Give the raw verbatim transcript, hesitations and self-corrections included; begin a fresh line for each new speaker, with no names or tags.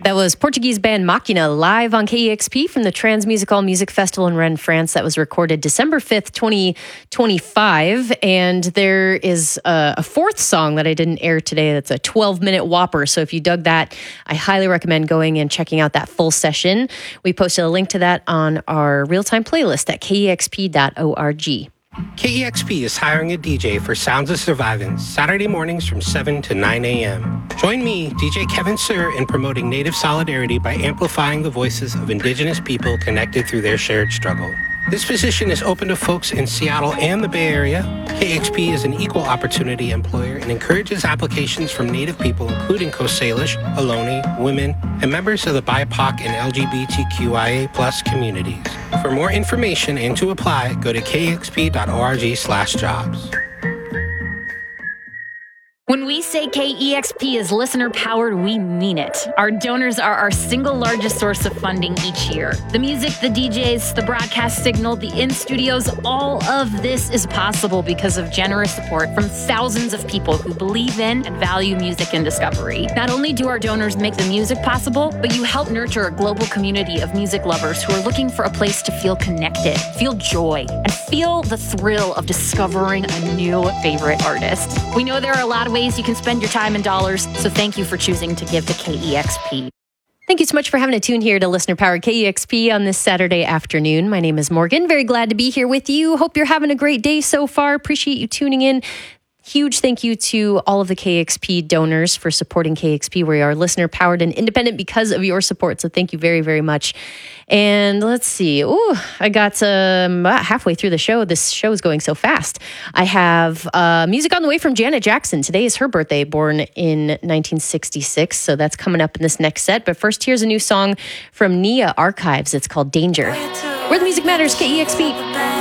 That was Portuguese band Machina live on K E X P from the Transmusical Music Festival in Rennes, France. That was recorded December fifth, twenty twenty-five. And there is a, a fourth song that I didn't air today that's a twelve-minute whopper. So if you dug that, I highly recommend going and checking out that full session. We posted a link to that on our real-time playlist at K E X P dot org.
K E X P is hiring a D J for Sounds of Survivance Saturday mornings from seven to nine a.m. Join me, D J Kevin Sir, in promoting Native solidarity by amplifying the voices of Indigenous people connected through their shared struggle. This position is open to folks in Seattle and the Bay Area. K X P is an equal opportunity employer and encourages applications from Native people, including Coast Salish, Ohlone, women, and members of the B I P O C and L G B T Q I A plus communities. For more information and to apply, go to K X P dot org slash jobs.
When we say K E X P is listener-powered, we mean it. Our donors are our single largest source of funding each year. The music, the D Js, the broadcast signal, the in-studios, all of this is possible because of generous support from thousands of people who believe in and value music and discovery. Not only do our donors make the music possible, but you help nurture a global community of music lovers who are looking for a place to feel connected, feel joy, and feel the thrill of discovering a new favorite artist. We know there are a lot of ways you can spend your time and dollars, so thank you for choosing to give to K E X P.
Thank you so much for having a tune here to Listener Powered K E X P on this Saturday afternoon. My name is Morgan. Very glad to be here with you. Hope you're having a great day so far. Appreciate you tuning in. Huge thank you to all of the K X P donors for supporting K X P. We are listener powered and independent because of your support. So thank you very, very much. And let's see. Oh, I got um, halfway through the show. This show is going so fast. I have uh, music on the way from Janet Jackson. Today is her birthday, born in nineteen sixty-six. So that's coming up in this next set. But first, here's a new song from Nia Archives. It's called Danger. Where the music matters, K E X P.